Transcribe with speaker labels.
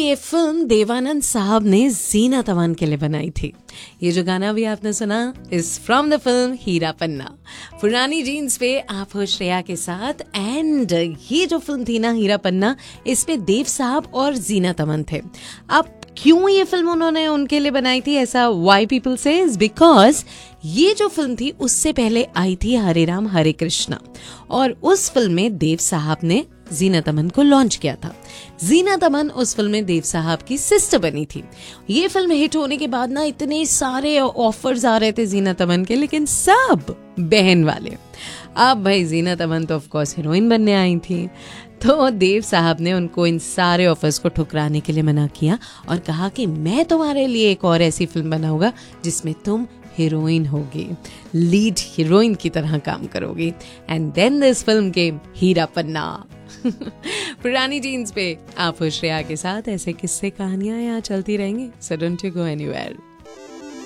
Speaker 1: ये फिल्म देवानंद साहब ने जीनत अमान के लिए बनाई थी। ये जो गाना भी आपने सुना इज फ्रॉम द फिल्म हीरा पन्ना। पुरानी जीन्स पे आप हो श्रेया के साथ। एंड ये जो फिल्म थी ना हीरा पन्ना, इसमें देव साहब और जीनत अमान थे। अब क्यों ये फिल्म उन्होंने उनके लिए बनाई थी ऐसा वाई पीपल से, बिकॉज ये जो फिल्म थी उससे पहले आई थी हरे राम हरे कृष्णा, और उस फिल्म में देव साहब ने जीनत अमन को लॉन्च किया था। जीनत अमन उस फिल्म में देव साहब की सिस्टर बनी थी। ये फिल्म हिट होने के बाद ना इतने सारे ऑफर्स आ रहे थे जीनत अमन के, लेकिन सब बहन वाले। अब भाई जीनत अमन तो ऑफ कोर्स हीरोइन बनने आई थी, तो देव साहब ने उनको इन सारे ऑफर्स को ठुकराने के लिए मना किया और कहा कि मैं तुम्हारे लिए एक और ऐसी फिल्म बनाऊंगा जिसमें तुम हीरोइन होगी, लीड हीरोइन की तरह काम करोगी। एंड देन दिस फिल्म केम हीरा पन्ना। पुरानी जीन्स पे आप श्रेया के साथ ऐसे किस्से कहानियां यहाँ चलती रहेंगी। So don't you go anywhere.